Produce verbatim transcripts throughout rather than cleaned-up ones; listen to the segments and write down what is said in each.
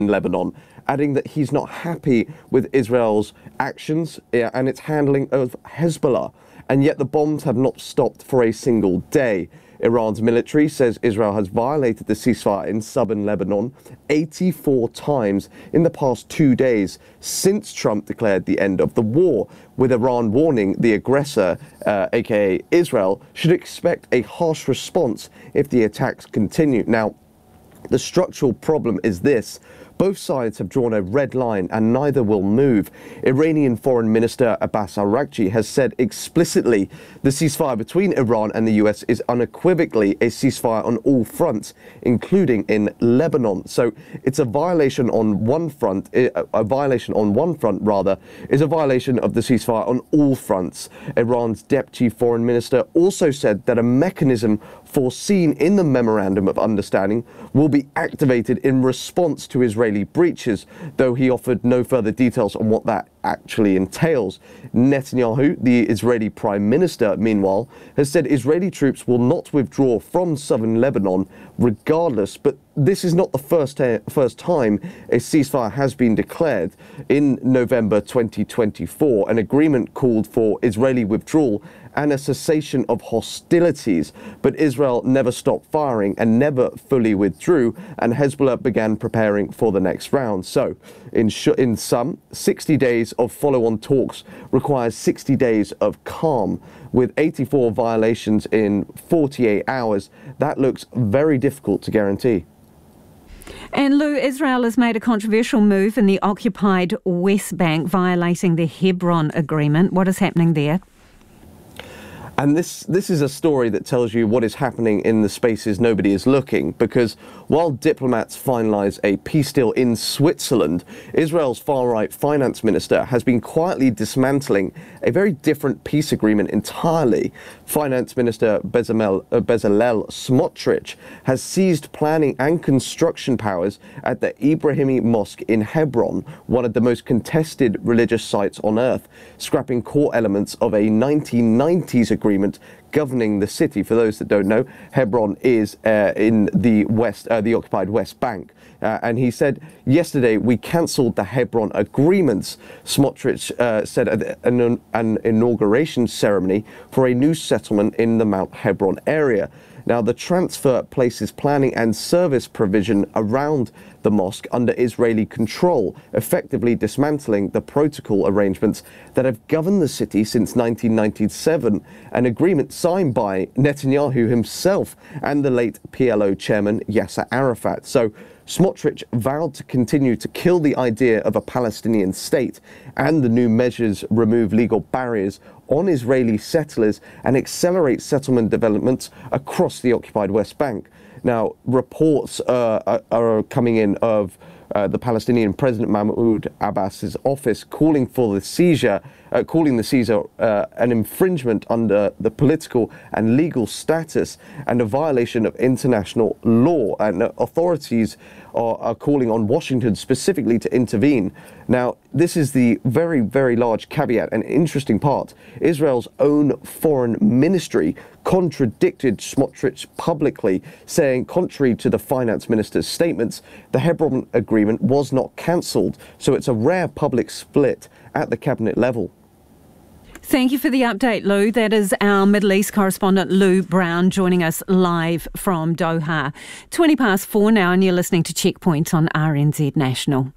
in Lebanon, adding that he's not happy with Israel's actions and its handling of Hezbollah. And yet the bombs have not stopped for a single day. Iran's military says Israel has violated the ceasefire in southern Lebanon eighty-four times in the past two days since Trump declared the end of the war, with Iran warning the aggressor, uh, aka Israel, should expect a harsh response if the attacks continue. Now, the structural problem is this. Both sides have drawn a red line and neither will move. Iranian Foreign Minister Abbas Araghchi has said explicitly the ceasefire between Iran and the U S is unequivocally a ceasefire on all fronts, including in Lebanon. So it's a violation on one front, a violation on one front rather, is a violation of the ceasefire on all fronts. Iran's Deputy Foreign Minister also said that a mechanism foreseen in the Memorandum of Understanding will be activated in response to Israeli breaches, though he offered no further details on what that actually entails. Netanyahu, the Israeli Prime Minister, meanwhile, has said Israeli troops will not withdraw from southern Lebanon regardless, but this is not the first, first time a ceasefire has been declared. In November twenty twenty-four, an agreement called for Israeli withdrawal and a cessation of hostilities, but Israel never stopped firing and never fully withdrew, and Hezbollah began preparing for the next round. So, in, sh in sum, sixty days of follow-on talks requires sixty days of calm. With eighty-four violations in forty-eight hours, that looks very difficult to guarantee. And Lou, Israel has made a controversial move in the occupied West Bank, violating the Hebron Agreement. What is happening there? And this, this is a story that tells you what is happening in the spaces nobody is looking, because while diplomats finalise a peace deal in Switzerland, Israel's far-right finance minister has been quietly dismantling a very different peace agreement entirely. Finance Minister Bezalel, uh, Bezalel Smotrich has seized planning and construction powers at the Ibrahimi Mosque in Hebron, one of the most contested religious sites on earth, scrapping core elements of a nineteen nineties agreement governing the city. For those that don't know, Hebron is uh, in the west, uh, the occupied West Bank. Uh, and he said yesterday, we cancelled the Hebron agreements. Smotrich uh, said at an, an inauguration ceremony for a new settlement in the Mount Hebron area. Now, the transfer places planning and service provision around the mosque under Israeli control, effectively dismantling the protocol arrangements that have governed the city since nineteen ninety-seven, an agreement signed by Netanyahu himself and the late P L O chairman Yasser Arafat. So Smotrich vowed to continue to kill the idea of a Palestinian state, and the new measures remove legal barriers on Israeli settlers and accelerate settlement developments across the occupied West Bank. Now, reports uh, are coming in of uh, the Palestinian President Mahmoud Abbas's office calling for the seizure, uh, calling the seizure uh, an infringement under the political and legal status and a violation of international law. And uh, authorities are, are calling on Washington specifically to intervene. Now, this is the very, very large caveat and interesting part. Israel's own foreign ministry contradicted Smotrich publicly, saying, contrary to the finance minister's statements, the Hebron agreement was not cancelled. So it's a rare public split at the cabinet level. Thank you for the update, Lou. That is our Middle East correspondent, Lou Brown, joining us live from Doha. twenty past four now, and you're listening to Checkpoint on R N Z National.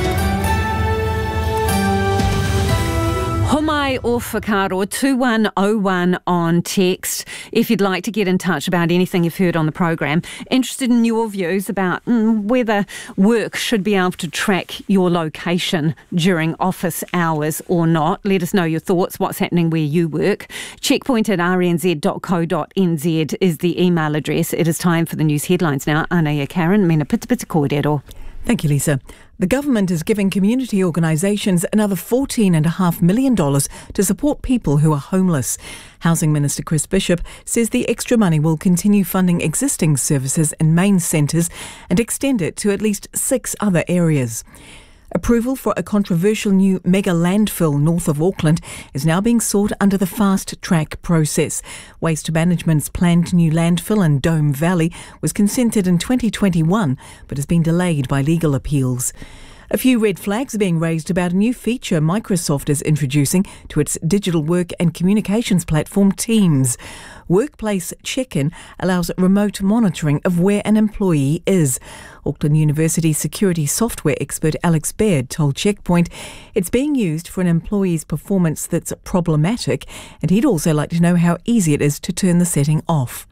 Homai o Whakaaro, two one oh one on text, if you'd like to get in touch about anything you've heard on the programme. Interested in your views about mm, whether work should be able to track your location during office hours or not. Let us know your thoughts, what's happening where you work. Checkpoint at r n z dot co dot n z is the email address. It is time for the news headlines now. Anaya Karen, mena pita pita kōrero. Thank you, Lisa. The government is giving community organisations another fourteen point five million dollars to support people who are homeless. Housing Minister Chris Bishop says the extra money will continue funding existing services in main centres and extend it to at least six other areas. Approval for a controversial new mega landfill north of Auckland is now being sought under the fast-track process. Waste Management's planned new landfill in Dome Valley was consented in twenty twenty-one, but has been delayed by legal appeals. A few red flags are being raised about a new feature Microsoft is introducing to its digital work and communications platform Teams. Workplace Check-in allows remote monitoring of where an employee is. Auckland University security software expert Alex Baird told Checkpoint it's being used for an employee's performance that's problematic, and he'd also like to know how easy it is to turn the setting off.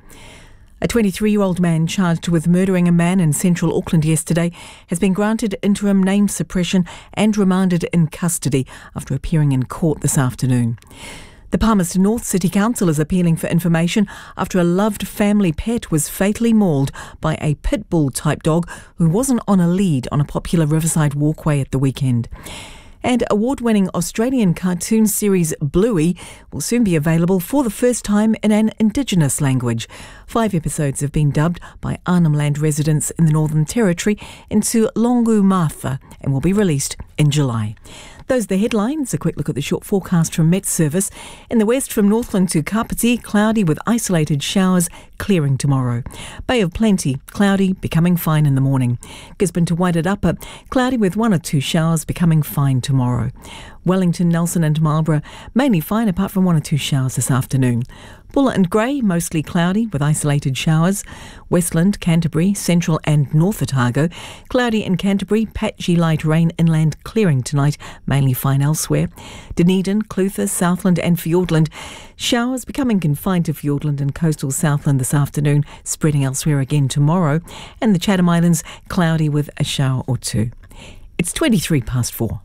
A twenty-three-year-old man charged with murdering a man in central Auckland yesterday has been granted interim name suppression and remanded in custody after appearing in court this afternoon. The Palmerston North City Council is appealing for information after a loved family pet was fatally mauled by a pit bull-type dog who wasn't on a lead on a popular riverside walkway at the weekend. And award-winning Australian cartoon series Bluey will soon be available for the first time in an Indigenous language. Five episodes have been dubbed by Arnhem Land residents in the Northern Territory into Longu Martha and will be released in July. Those are the headlines. A quick look at the short forecast from Met Service. In the west from Northland to Kapiti, cloudy with isolated showers, clearing tomorrow. Bay of Plenty, cloudy, becoming fine in the morning. Gisborne to Wairarapa, cloudy with one or two showers, becoming fine tomorrow. Wellington, Nelson and Marlborough, mainly fine apart from one or two showers this afternoon. Buller and Grey, mostly cloudy with isolated showers. Westland, Canterbury, Central and North Otago, cloudy in Canterbury, patchy light rain inland, clearing tonight, mainly fine elsewhere. Dunedin, Clutha, Southland and Fiordland, showers becoming confined to Fiordland and coastal Southland this afternoon, spreading elsewhere again tomorrow. And the Chatham Islands, cloudy with a shower or two. It's twenty-three past four.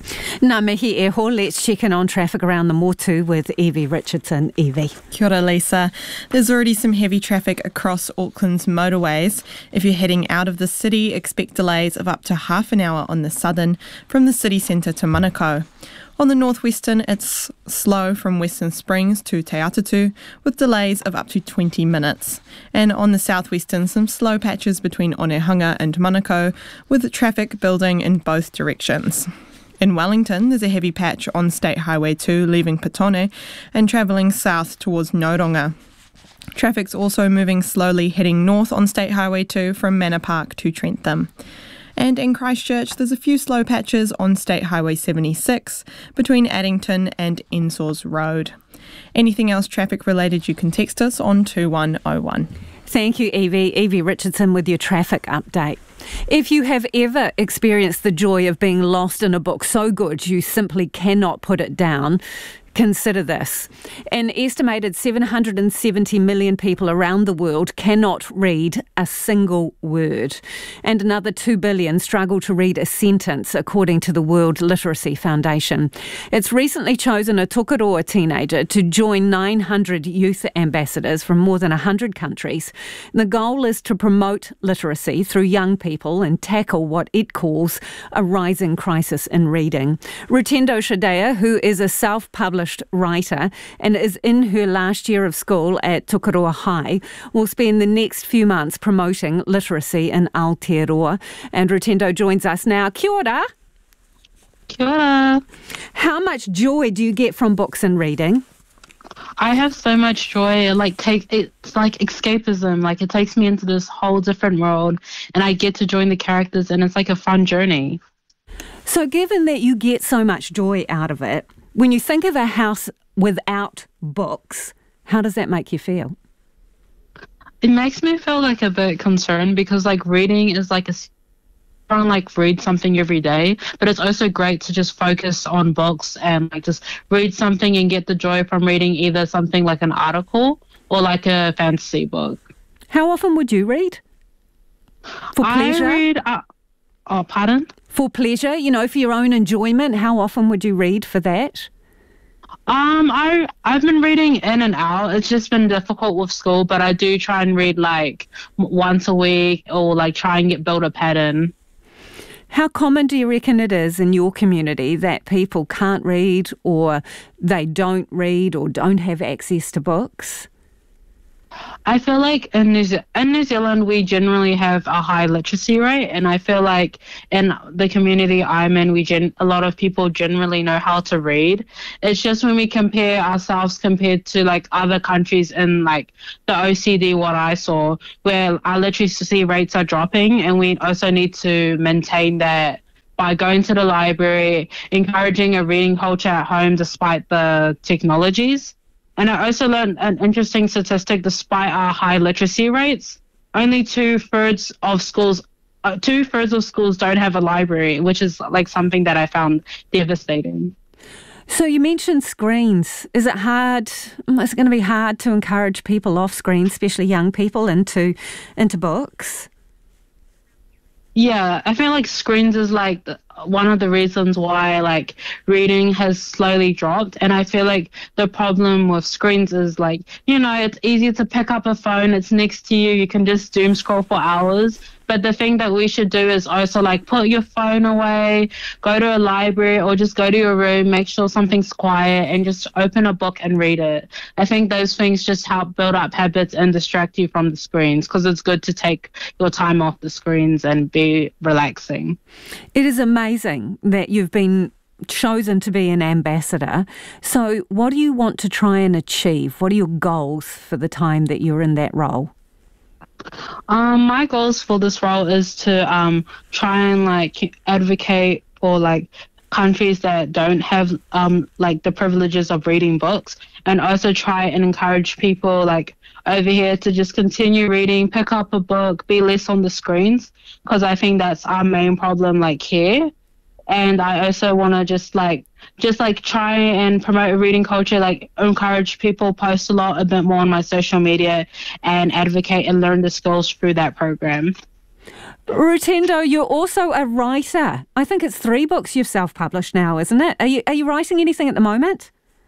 Ngā mihi e ho, let's check in on traffic around the Motu with Evie Richardson. Evie. Kia ora, Lisa. There's already some heavy traffic across Auckland's motorways. If you're heading out of the city, expect delays of up to half an hour on the southern from the city centre to Manukau. On the northwestern, it's slow from Western Springs to Te Atatu, with delays of up to twenty minutes. And on the southwestern, some slow patches between Onehunga and Manukau, with traffic building in both directions. In Wellington, there's a heavy patch on State Highway two leaving Petone and travelling south towards Noronga. Traffic's also moving slowly heading north on State Highway two from Manor Park to Trentham. And in Christchurch, there's a few slow patches on State Highway seventy-six between Addington and Ensours Road. Anything else traffic related, you can text us on two one oh one. Thank you, Evie. Evie Richardson with your traffic update. If you have ever experienced the joy of being lost in a book so good you simply cannot put it down, consider this. An estimated seven hundred seventy million people around the world cannot read a single word. And another two billion struggle to read a sentence, according to the World Literacy Foundation. It's recently chosen a Tokoroa teenager to join nine hundred youth ambassadors from more than one hundred countries. The goal is to promote literacy through young people and tackle what it calls a rising crisis in reading. Rutendo Shadea, who is a self-published writer and is in her last year of school at Tokoroa High, will spend the next few months promoting literacy in Aotearoa. And Rutendo joins us now. Kia ora. Kia ora. How much joy do you get from books and reading? I have so much joy. It, like take it's like escapism. Like it takes me into this whole different world, and I get to join the characters, and it's like a fun journey. So, given that you get so much joy out of it, when you think of a house without books, how does that make you feel? It makes me feel like a bit concerned because like reading is like a I don't like read something every day, but it's also great to just focus on books and like just read something and get the joy from reading either something like an article or like a fantasy book. How often would you read? For pleasure? I read, uh, oh, pardon? For pleasure, you know, for your own enjoyment, how often would you read for that? Um, I, I've been reading in and out. It's just been difficult with school, but I do try and read like once a week or like try and get build a pattern. How common do you reckon it is in your community that people can't read or they don't read or don't have access to books? I feel like in New, Ze- in New Zealand, we generally have a high literacy rate, and I feel like in the community I'm in, we gen- a lot of people generally know how to read. It's just when we compare ourselves compared to like other countries in like the O E C D, what I saw, where our literacy rates are dropping, and we also need to maintain that by going to the library, encouraging a reading culture at home despite the technologies. And I also learned an interesting statistic. Despite our high literacy rates, only two thirds of schools, uh, two thirds of schools don't have a library, which is like something that I found devastating. So you mentioned screens. Is it hard? Is it going to be hard to encourage people off screens, especially young people, into into books? Yeah, I feel like screens is like the, one of the reasons why like reading has slowly dropped. And I feel like the problem with screens is like, you know, it's easy to pick up a phone. It's next to you. You can just doom scroll for hours. But the thing that we should do is also like put your phone away, go to a library or just go to your room, make sure something's quiet and just open a book and read it. I think those things just help build up habits and distract you from the screens, because it's good to take your time off the screens and be relaxing. It is amazing that you've been chosen to be an ambassador. So what do you want to try and achieve? What are your goals for the time that you're in that role? Um, my goals for this role is to um try and like advocate for like countries that don't have um like the privileges of reading books, and also try and encourage people like over here to just continue reading, pick up a book, be less on the screens, because I think that's our main problem like here. And I also want to just like just like try and promote a reading culture, like encourage people, post a lot, a bit more on my social media, and advocate and learn the skills through that program. Rutendo, you're also a writer. I think it's three books you've self-published now, isn't it? Are you are you writing anything at the moment?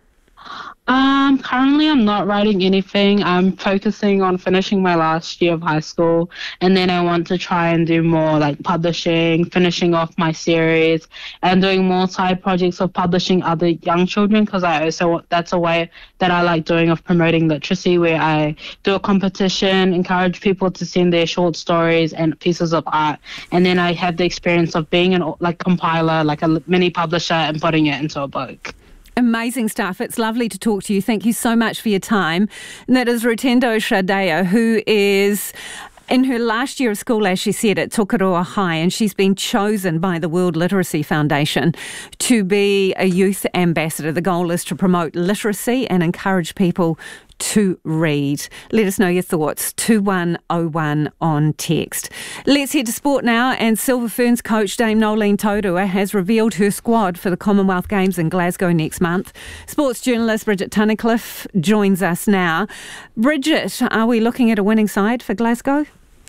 Um, currently I'm not writing anything. I'm focusing on finishing my last year of high school, and then I want to try and do more like publishing, finishing off my series, and doing more side projects of publishing other young children, because I also, that's a way that I like doing of promoting literacy, where I do a competition, encourage people to send their short stories and pieces of art, and then I have the experience of being an like compiler, like a mini publisher, and putting it into a book. Amazing stuff. It's lovely to talk to you. Thank you so much for your time. And that is Rutendo Shadeo, who is in her last year of school, as she said, at Tokeroa High, and she's been chosen by the World Literacy Foundation to be a youth ambassador. The goal is to promote literacy and encourage people to read. Let us know your thoughts. two one oh one on text. Let's head to sport now, and Silver Ferns coach Dame Nolene Taurua has revealed her squad for the Commonwealth Games in Glasgow next month. Sports journalist Bridget Tunnicliffe joins us now. Bridget, are we looking at a winning side for Glasgow?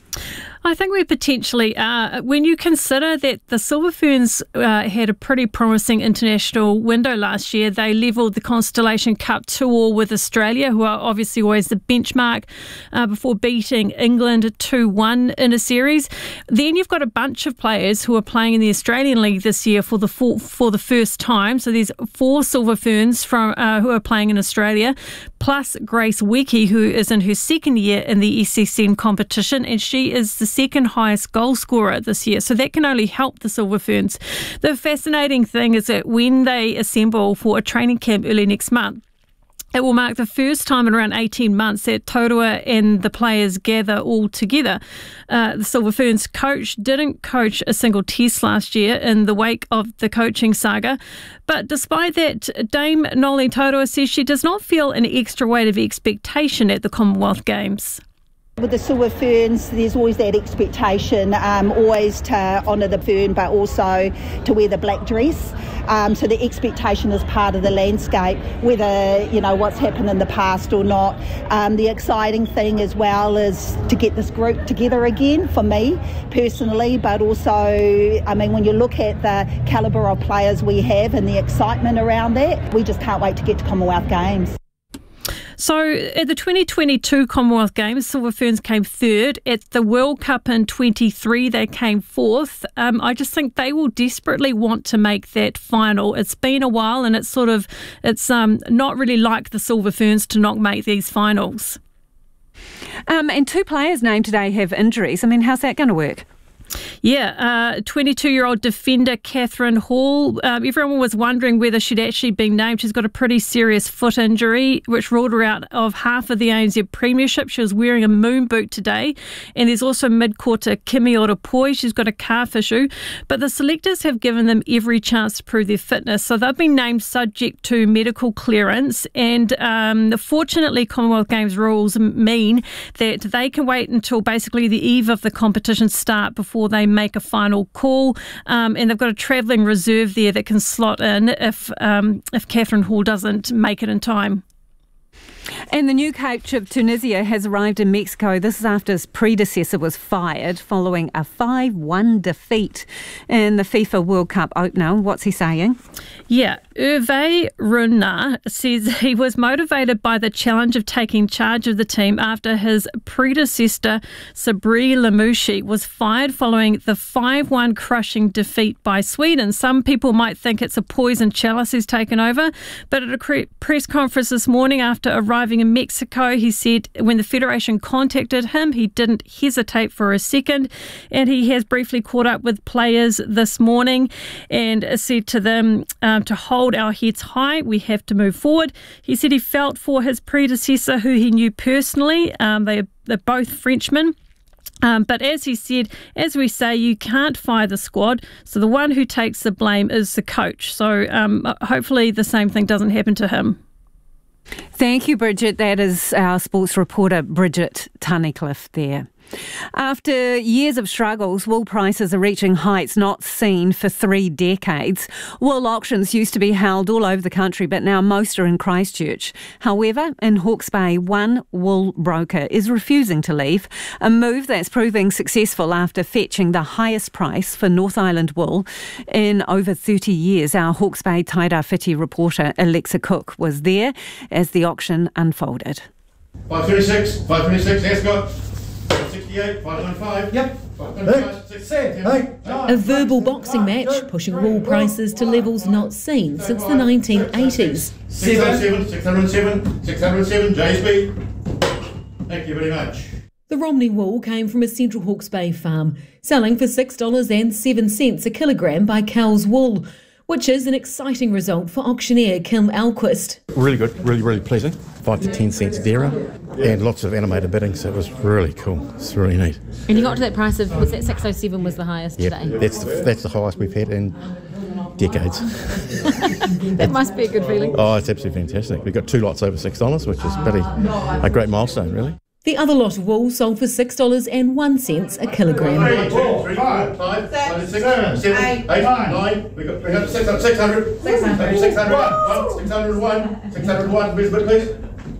I think we potentially are. When you consider that the Silver Ferns uh, had a pretty promising international window last year, they levelled the Constellation Cup two all with Australia, who are obviously always the benchmark, uh, before beating England two one in a series. Then you've got a bunch of players who are playing in the Australian League this year for the for, for the first time. So there's four Silver Ferns from uh, who are playing in Australia, plus Grace Weke, who is in her second year in the S S N competition, and she is the second highest goal scorer this year. So that can only help the Silver Ferns. The fascinating thing is that when they assemble for a training camp early next month, it will mark the first time in around eighteen months that Taurua and the players gather all together. Uh, the Silver Ferns coach didn't coach a single test last year in the wake of the coaching saga. But despite that, Dame Nolene Taurua says she does not feel an extra weight of expectation at the Commonwealth Games. With the Silver Ferns, there's always that expectation, um, always to honour the fern, but also to wear the black dress. Um, so the expectation is part of the landscape, whether, you know, what's happened in the past or not. Um, the exciting thing as well is to get this group together again, for me personally, but also, I mean, when you look at the calibre of players we have and the excitement around that, we just can't wait to get to Commonwealth Games. So at the twenty twenty-two Commonwealth Games, Silver Ferns came third. At the World Cup in twenty-three, they came fourth. Um, I just think they will desperately want to make that final. It's been a while, and it's sort of, it's um, not really like the Silver Ferns to not make these finals. Um, and two players named today have injuries. I mean, how's that going to work? Yeah, uh, twenty-two-year-old defender Catherine Hall. Um, everyone was wondering whether she'd actually been named. She's got a pretty serious foot injury, which ruled her out of half of the A N Z Premiership. She was wearing a moon boot today. And there's also mid-quarter Kimi Orapoi. She's got a calf issue. But the selectors have given them every chance to prove their fitness. So they've been named subject to medical clearance. And um, fortunately, Commonwealth Games rules mean that they can wait until basically the eve of the competition start before they make a final call, um, and they've got a travelling reserve there that can slot in if um, if Catherine Hall doesn't make it in time. And the new coach of Tunisia has arrived in Mexico. This is after his predecessor was fired following a five one defeat in the FIFA World Cup opener. What's he saying? Yeah, Hervé Renard says he was motivated by the challenge of taking charge of the team after his predecessor, Sabri Lamouchi, was fired following the five one crushing defeat by Sweden. Some people might think it's a poison chalice he's taken over, but at a press conference this morning after arriving in Mexico, he said when the Federation contacted him, he didn't hesitate for a second, and he has briefly caught up with players this morning and said to them um, to hold our heads high, we have to move forward. He said he felt for his predecessor, who he knew personally. Um, they, they're both Frenchmen. Um, but as he said, as we say, you can't fire the squad, so the one who takes the blame is the coach. So um, hopefully the same thing doesn't happen to him. Thank you, Bridget. That is our sports reporter, Bridget Tunnicliffe there. After years of struggles, wool prices are reaching heights not seen for three decades. Wool auctions used to be held all over the country, but now most are in Christchurch. However, in Hawke's Bay, one wool broker is refusing to leave, a move that's proving successful after fetching the highest price for North Island wool in over thirty years. Our Hawke's Bay Taira Whiti reporter, Alexa Cook, was there as the auction unfolded. five twenty-six, five twenty-six, Ascot. five sixty-eight, five ninety-five. Yep. A verbal boxing match pushing wool prices to levels not seen since the nineteen eighties. six oh seven, six oh seven, six oh seven, J S B. Thank you very much. The Romney wool came from a central Hawke's Bay farm, selling for six dollars and seven cents a kilogram by Cow's Wool, which is an exciting result for auctioneer Kim Alquist. Really good, really, really pleasing. Five to ten cents dearer, and lots of animated bidding, so it was really cool. It's really neat. And you got to that price of, was that six oh seven was the highest yep, today? that's the, that's the highest we've had in decades. That must be a good feeling. Oh, it's absolutely fantastic. We've got two lots over six dollars, which is pretty a great milestone, really. The other lot of wool sold for six dollars and one cent a kilogram. Three, two, three, five, five, five, six, seven, eight, eight, nine. We got, we got six hundred, six hundred, six hundred, six hundred one, six hundred one, six hundred one. Where's the bid, please?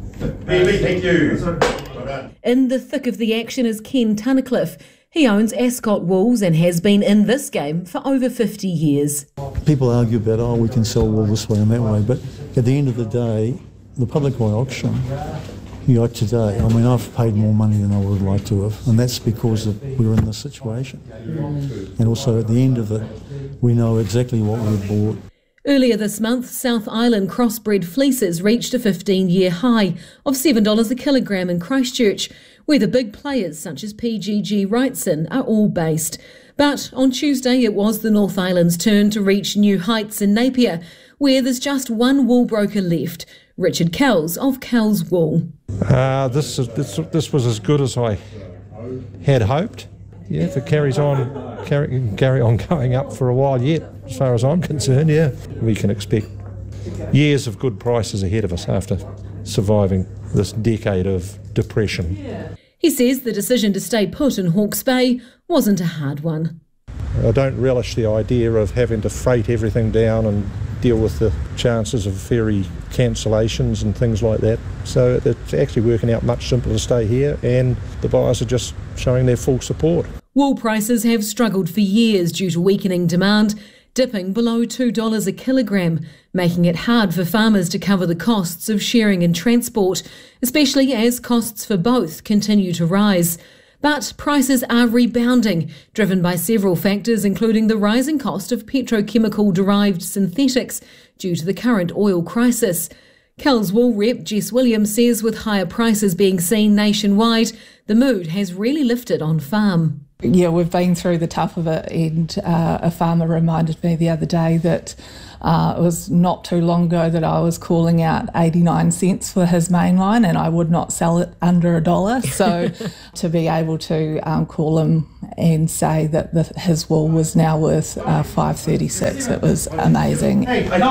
B B, thank you. Well done. In the thick of the action is Ken Tunnicliffe. He owns Ascot Wools and has been in this game for over fifty years. People argue about, oh, we can sell wool this way and that way, but at the end of the day, the public way auction, you know, today, I mean, I've paid more money than I would like to have, and that's because of, we're in this situation. Mm. And also at the end of it, we know exactly what we've bought. Earlier this month, South Island crossbred fleeces reached a fifteen-year high of seven dollars a kilogram in Christchurch, where the big players such as P G G Wrightson are all based. But on Tuesday, it was the North Island's turn to reach new heights in Napier, where there's just one wool broker left, Richard Kells of Kells Wool. Uh, this, is, this this was as good as I had hoped. Yeah, if it carries on, carry, carry on going up for a while yet, as far as I'm concerned, yeah. We can expect years of good prices ahead of us after surviving this decade of depression. He says the decision to stay put in Hawke's Bay wasn't a hard one. I don't relish the idea of having to freight everything down and deal with the chances of ferry cancellations and things like that. So it's actually working out much simpler to stay here, and the buyers are just showing their full support. Wool prices have struggled for years due to weakening demand, dipping below two dollars a kilogram, making it hard for farmers to cover the costs of shearing and transport, especially as costs for both continue to rise. But prices are rebounding, driven by several factors, including the rising cost of petrochemical-derived synthetics due to the current oil crisis. Kells Wool rep Jess Williams says with higher prices being seen nationwide, the mood has really lifted on farm. Yeah, we've been through the tough of it, and uh, a farmer reminded me the other day that uh, it was not too long ago that I was calling out eighty-nine cents for his mainline and I would not sell it under a dollar. So to be able to um, call him and say that the, his wool was now worth uh, five thirty-six, it was amazing.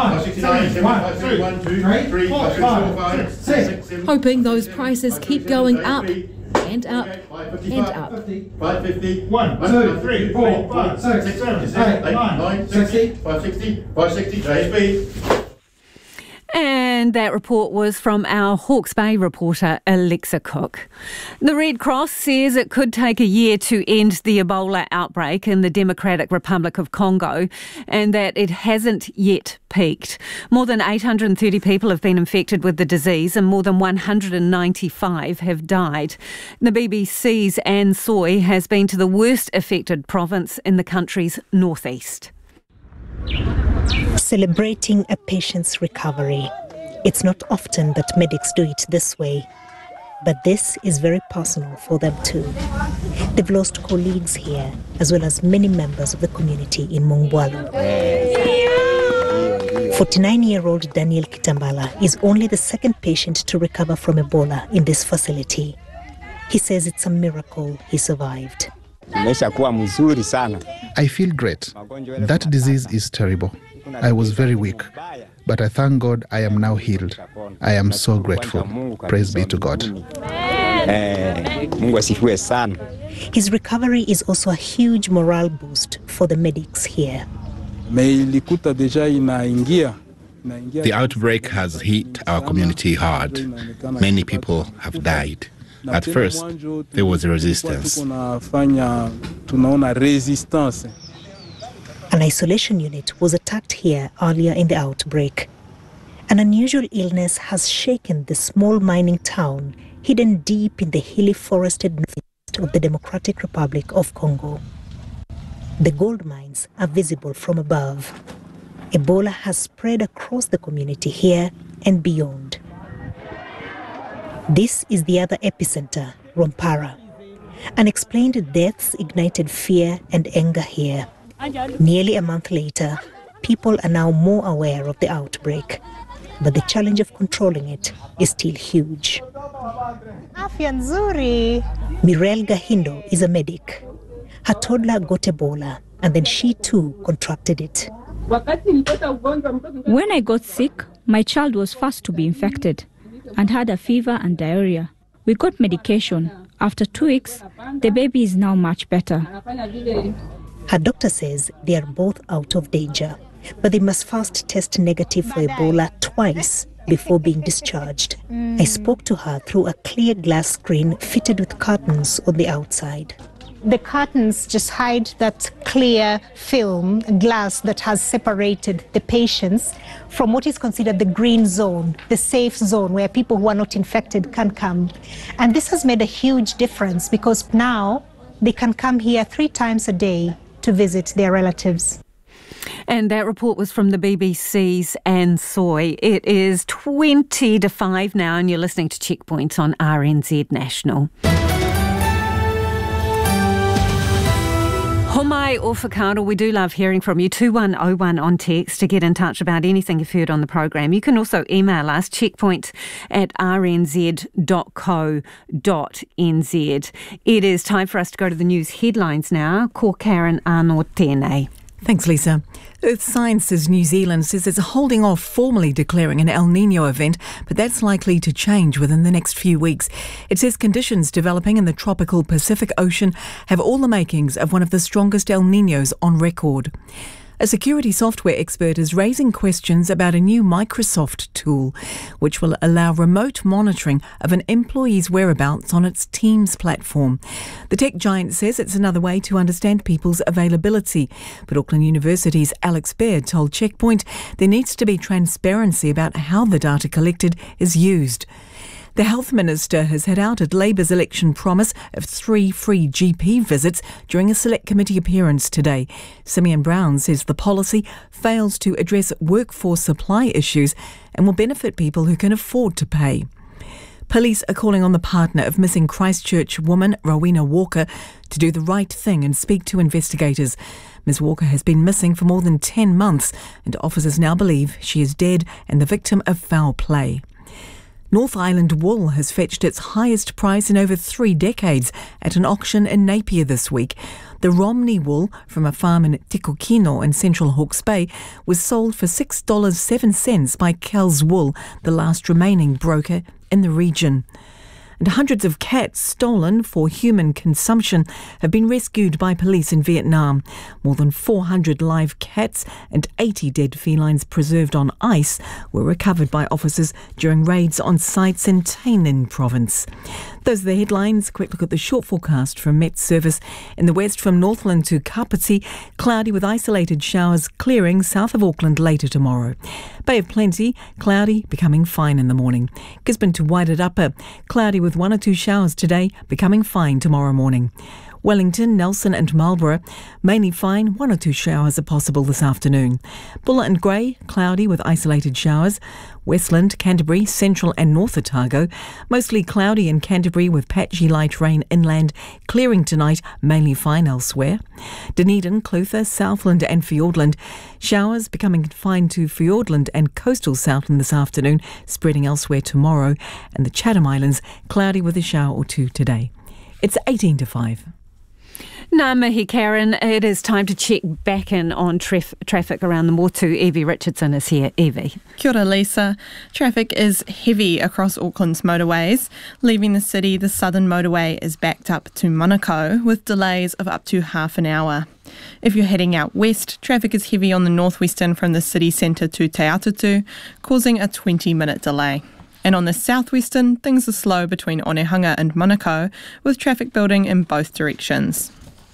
Hoping those prices keep going up and up and up. five fifty, one, two, three, four, five, six, seven, eight, nine, sixty, five sixty, five sixty, J S B. And that report was from our Hawke's Bay reporter, Alexa Cook. The Red Cross says it could take a year to end the Ebola outbreak in the Democratic Republic of Congo and that it hasn't yet peaked. More than eight hundred thirty people have been infected with the disease and more than one hundred ninety-five have died. The B B C's Anne Soy has been to the worst affected province in the country's northeast. Celebrating a patient's recovery. It's not often that medics do it this way, but this is very personal for them too. They've lost colleagues here, as well as many members of the community in Mongwalu. forty-nine-year-old Daniel Kitambala is only the second patient to recover from Ebola in this facility. He says it's a miracle he survived. I feel great. That disease is terrible. I was very weak, but I thank God I am now healed. I am so grateful. Praise be to God. His recovery is also a huge morale boost for the medics here. The outbreak has hit our community hard. Many people have died. At first, there was resistance. An isolation unit was attacked here earlier in the outbreak. An unusual illness has shaken the small mining town hidden deep in the hilly forested northeast of the Democratic Republic of Congo. The gold mines are visible from above. Ebola has spread across the community here and beyond. This is the other epicenter, Rwampara. Unexplained deaths ignited fear and anger here. Nearly a month later, people are now more aware of the outbreak, but the challenge of controlling it is still huge. Mirelle Gahindo is a medic. Her toddler got Ebola, and then she too contracted it. When I got sick, my child was first to be infected and had a fever and diarrhea. We got medication. After two weeks, the baby is now much better. Her doctor says they are both out of danger, but they must first test negative for Ebola twice before being discharged. Mm. I spoke to her through a clear glass screen fitted with curtains on the outside. The curtains just hide that clear film, glass that has separated the patients from what is considered the green zone, the safe zone where people who are not infected can come. And this has made a huge difference because now they can come here three times a day to visit their relatives. And that report was from the B B C's Anne Soy. It is twenty to five now and you're listening to Checkpoint on R N Z National. Homai or Whakaaro, we do love hearing from you. two one oh one on text to get in touch about anything you've heard on the program. You can also email us, checkpoint at r n z dot co dot n z. It is time for us to go to the news headlines now. Ko Karen Arno tēnei. Thanks, Lisa. Earth Sciences New Zealand says it's holding off formally declaring an El Niño event, but that's likely to change within the next few weeks. It says conditions developing in the tropical Pacific Ocean have all the makings of one of the strongest El Niños on record. A security software expert is raising questions about a new Microsoft tool which will allow remote monitoring of an employee's whereabouts on its Teams platform. The tech giant says it's another way to understand people's availability, but Auckland University's Alex Baird told Checkpoint there needs to be transparency about how the data collected is used. The Health Minister has hit out at Labour's election promise of three free G P visits during a Select Committee appearance today. Simeon Brown says the policy fails to address workforce supply issues and will benefit people who can afford to pay. Police are calling on the partner of missing Christchurch woman Rowena Walker to do the right thing and speak to investigators. Miz Walker has been missing for more than ten months and officers now believe she is dead and the victim of foul play. North Island wool has fetched its highest price in over three decades at an auction in Napier this week. The Romney wool from a farm in Tikokino in central Hawke's Bay was sold for six dollars seven cents by Kells Wool, the last remaining broker in the region. And hundreds of cats stolen for human consumption have been rescued by police in Vietnam. More than four hundred live cats and eighty dead felines preserved on ice were recovered by officers during raids on sites in Tay Ninh province. Those are the headlines. Quick look at the short forecast from Met Service. In the west from Northland to Kapiti, cloudy with isolated showers clearing south of Auckland later tomorrow. Bay of Plenty, cloudy, becoming fine in the morning. Gisborne to Wairarapa, cloudy with one or two showers today, becoming fine tomorrow morning. Wellington, Nelson and Marlborough, mainly fine, one or two showers are possible this afternoon. Bulla and Grey, cloudy with isolated showers. Westland, Canterbury, Central and North Otago, mostly cloudy in Canterbury with patchy light rain inland, clearing tonight, mainly fine elsewhere. Dunedin, Clutha, Southland and Fiordland, showers becoming fine to Fiordland and coastal Southland this afternoon, spreading elsewhere tomorrow. And the Chatham Islands, cloudy with a shower or two today. It's eighteen to five. Ngā mihi, Karen. It is time to check back in on traf- traffic around the Motu. Evie Richardson is here. Evie. Kia ora, Lisa. Traffic is heavy across Auckland's motorways. Leaving the city, the southern motorway is backed up to Manukau with delays of up to half an hour. If you're heading out west, traffic is heavy on the northwestern from the city centre to Te Atatu, causing a twenty minute delay. And on the southwestern, things are slow between Onehunga and Manukau, with traffic building in both directions.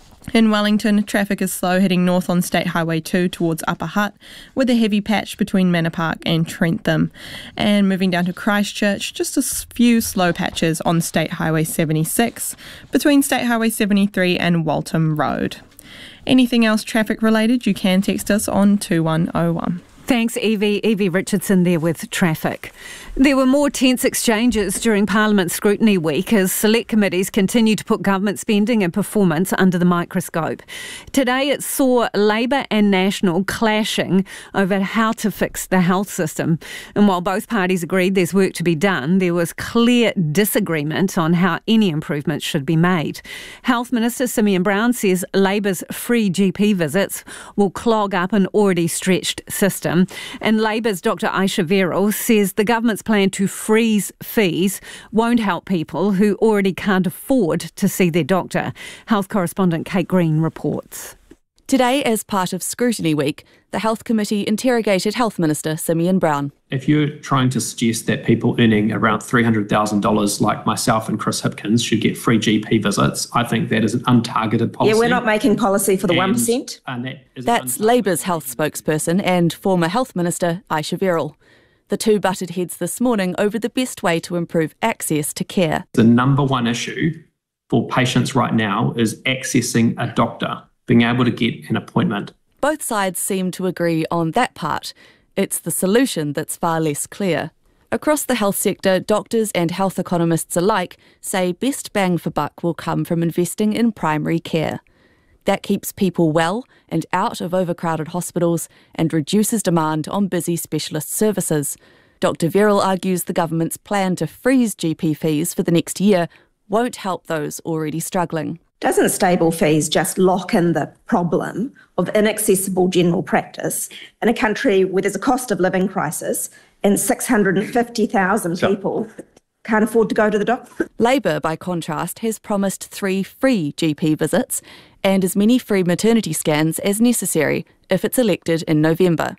In Wellington, traffic is slow heading north on State Highway two towards Upper Hutt, with a heavy patch between Manor Park and Trentham. And moving down to Christchurch, just a few slow patches on State Highway seventy-six, between State Highway seventy-three and Waltham Road. Anything else traffic related, you can text us on two one oh one. Thanks, Evie. Evie Richardson there with traffic. There were more tense exchanges during Parliament Scrutiny Week as select committees continue to put government spending and performance under the microscope. Today it saw Labour and National clashing over how to fix the health system. And while both parties agreed there's work to be done, there was clear disagreement on how any improvements should be made. Health Minister Simeon Brown says Labour's free G P visits will clog up an already stretched system. And Labour's Doctor Aisha Verrill says the government's plan to freeze fees won't help people who already can't afford to see their doctor. Health correspondent Kate Green reports. Today, as part of Scrutiny Week, the Health Committee interrogated Health Minister Simeon Brown. If you're trying to suggest that people earning around three hundred thousand dollars like myself and Chris Hipkins should get free G P visits, I think that is an untargeted policy. Yeah, we're not making policy for the and, one percent. And that is That's Labour's health spokesperson and former Health Minister Aisha Verrill. The two butted heads this morning over the best way to improve access to care. The number one issue for patients right now is accessing a doctor, being able to get an appointment. Both sides seem to agree on that part. It's the solution that's far less clear. Across the health sector, doctors and health economists alike say best bang for buck will come from investing in primary care. That keeps people well and out of overcrowded hospitals and reduces demand on busy specialist services. Doctor Verrill argues the government's plan to freeze G P fees for the next year won't help those already struggling. Doesn't stable fees just lock in the problem of inaccessible general practice in a country where there's a cost of living crisis and six hundred fifty thousand so, people can't afford to go to the doctor? Labour, by contrast, has promised three free G P visits and as many free maternity scans as necessary if it's elected in November.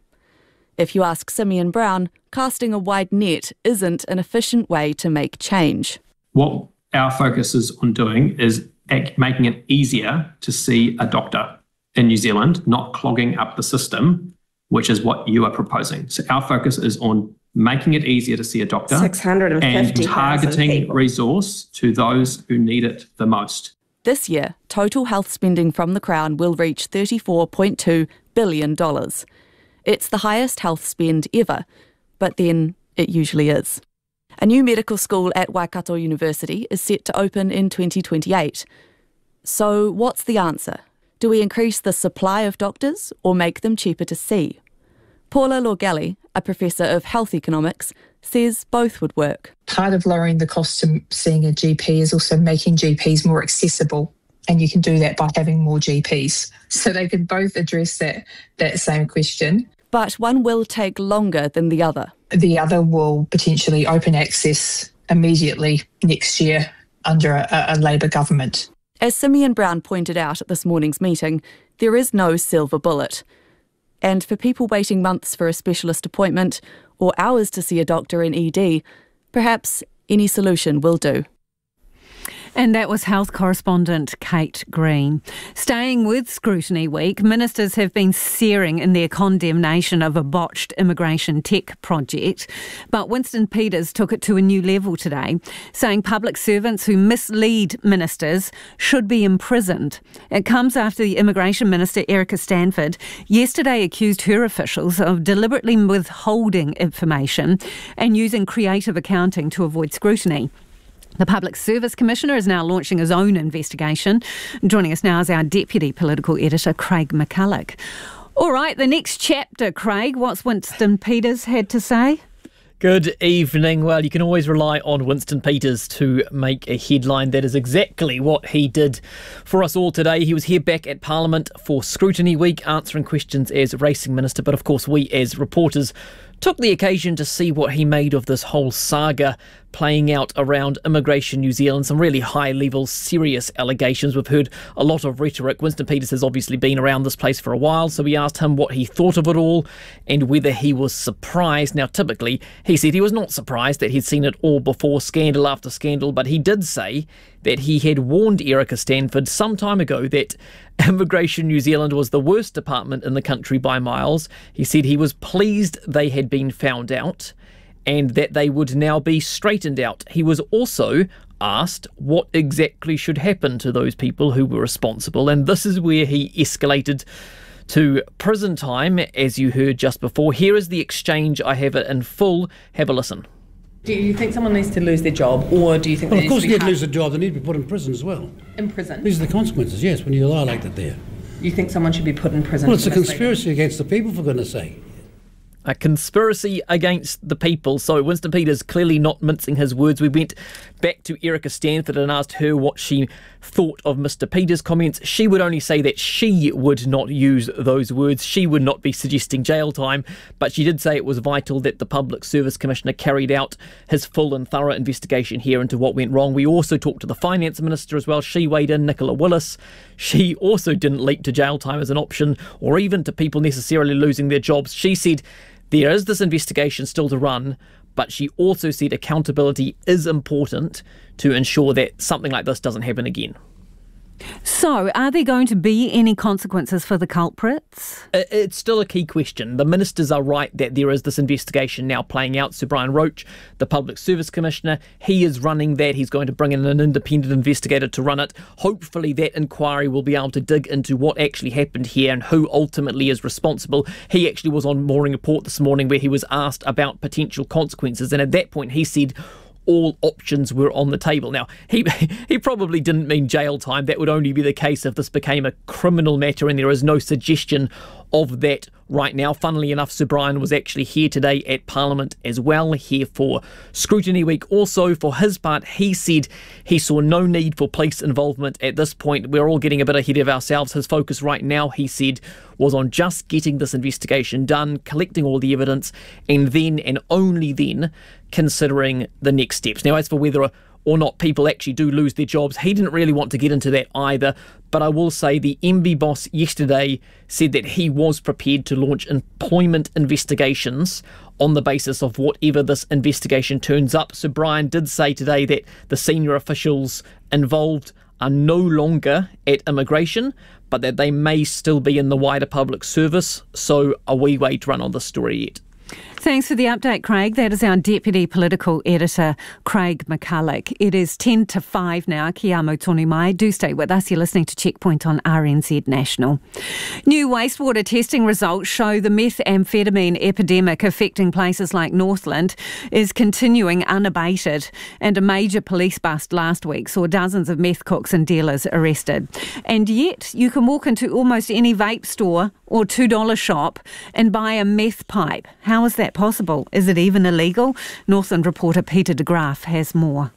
If you ask Simeon Brown, casting a wide net isn't an efficient way to make change. What our focus is on doing is making it easier to see a doctor in New Zealand, not clogging up the system, which is what you are proposing. So our focus is on making it easier to see a doctor, six hundred fifty and targeting people. resource to those who need it the most. This year, total health spending from the Crown will reach thirty-four point two billion dollars. It's the highest health spend ever, but then it usually is. A new medical school at Waikato University is set to open in twenty twenty-eight. So what's the answer? Do we increase the supply of doctors or make them cheaper to see? Paula Lorgelli, a professor of health economics, says both would work. Part of lowering the cost of seeing a G P is also making G Ps more accessible, and you can do that by having more G Ps. So they can both address that, that same question. But one will take longer than the other. The other will potentially open access immediately next year under a, a Labour government. As Simeon Brown pointed out at this morning's meeting, there is no silver bullet. And for people waiting months for a specialist appointment or hours to see a doctor in E D, perhaps any solution will do. And that was health correspondent Kate Green. Staying with Scrutiny Week, ministers have been searing in their condemnation of a botched immigration tech project. But Winston Peters took it to a new level today, saying public servants who mislead ministers should be imprisoned. It comes after the Immigration Minister, Erica Stanford, yesterday accused her officials of deliberately withholding information and using creative accounting to avoid scrutiny. The Public Service Commissioner is now launching his own investigation. Joining us now is our Deputy Political Editor, Craig McCulloch. All right, the next chapter, Craig. What's Winston Peters had to say? Good evening. Well, you can always rely on Winston Peters to make a headline. That is exactly what he did for us all today. He was here back at Parliament for Scrutiny Week, answering questions as Racing Minister. But of course, we as reporters took the occasion to see what he made of this whole saga playing out around Immigration New Zealand. Some really high-level, serious allegations. We've heard a lot of rhetoric. Winston Peters has obviously been around this place for a while, so we asked him what he thought of it all and whether he was surprised. Now, typically, he said he was not surprised, that he'd seen it all before, scandal after scandal, but he did say that he had warned Erica Stanford some time ago that Immigration New Zealand was the worst department in the country by miles. He said he was pleased they had been found out and that they would now be straightened out. He was also asked what exactly should happen to those people who were responsible, and this is where he escalated to prison time, as you heard just before. Here is the exchange. I have it in full. Have a listen. Do you think someone needs to lose their job, or do you think well, they of course, need they to need to lose their job. They need to be put in prison as well. In prison? These are the consequences, yes, when you lie like that there. You think someone should be put in prison? Well, it's a conspiracy against the people, for goodness sake. A conspiracy against the people. So Winston Peters clearly not mincing his words. We went back to Erica Stanford and asked her what she thought of Mister Peters' comments. She would only say that she would not use those words. She would not be suggesting jail time, but she did say it was vital that the Public Service Commissioner carried out his full and thorough investigation here into what went wrong. We also talked to the Finance Minister as well. She weighed in, Nicola Willis. She also didn't leap to jail time as an option, or even to people necessarily losing their jobs. She said there is this investigation still to run, but she also said accountability is important to ensure that something like this doesn't happen again. So, are there going to be any consequences for the culprits? It's still a key question. The ministers are right that there is this investigation now playing out. Sir Brian Roach, the Public Service Commissioner, he is running that. He's going to bring in an independent investigator to run it. Hopefully that inquiry will be able to dig into what actually happened here and who ultimately is responsible. He actually was on Morning Report this morning where he was asked about potential consequences, and at that point he said all options were on the table. Now, he he probably didn't mean jail time. That would only be the case if this became a criminal matter, and there is no suggestion of that right now. Funnily enough, Sir Brian was actually here today at Parliament as well, here for Scrutiny Week. Also, for his part, he said he saw no need for police involvement at this point. We're all getting a bit ahead of ourselves. His focus right now, he said, was on just getting this investigation done, collecting all the evidence, and then, and only then, considering the next steps. Now, as for whether or not people actually do lose their jobs, he didn't really want to get into that either. But I will say the M B boss yesterday said that he was prepared to launch employment investigations on the basis of whatever this investigation turns up. So Brian did say today that the senior officials involved are no longer at immigration, but that they may still be in the wider public service. So a wee way to run on this story yet. Thanks for the update, Craig. That is our Deputy Political Editor, Craig McCulloch. It is ten to five now. Kia amo tonu mai. Do stay with us. You're listening to Checkpoint on R N Z National. New wastewater testing results show the methamphetamine epidemic affecting places like Northland is continuing unabated, and a major police bust last week saw dozens of meth cooks and dealers arrested. And yet, you can walk into almost any vape store or two dollar shop and buy a meth pipe. How is that possible? Is it even illegal? Northland reporter Peter de Graaf has more.